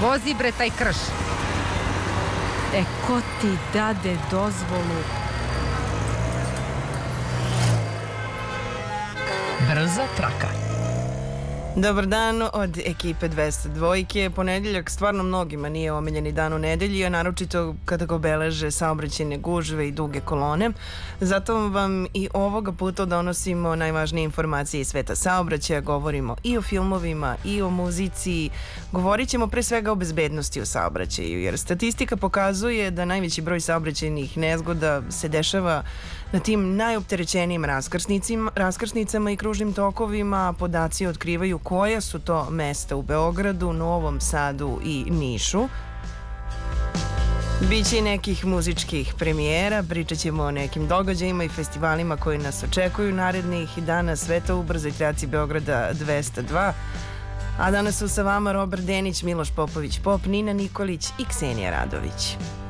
Vozi bre taj krš. Ko ti dade dozvolu? Brza traka. Dobar dan od ekipe 202. Ponedeljak stvarno mnogima nije omiljeni dan u nedelji, a naročito kada ga obeleže saobraćajne gužve i duge kolone. Zato vam i ovoga puta donosimo najvažnije informacije iz sveta saobraćaja, govorimo i o filmovima i o muzici, govorit ćemo pre svega o bezbednosti u saobraćaju, jer statistika pokazuje da najveći broj saobraćajnih nezgoda se dešava na tim najopterećenijim raskrsnicama i kružnim tokovima. Podaci otkrivaju koja su to mesta u Beogradu, Novom Sadu i Nišu. Biće i nekih muzičkih premijera, pričat ćemo o nekim događajima i festivalima koji nas očekuju narednih dana sveta u brzoj traci Beograda 202. A danas su sa vama Robert Denić, Miloš Popović Pop, Nina Nikolić i Ksenija Radović.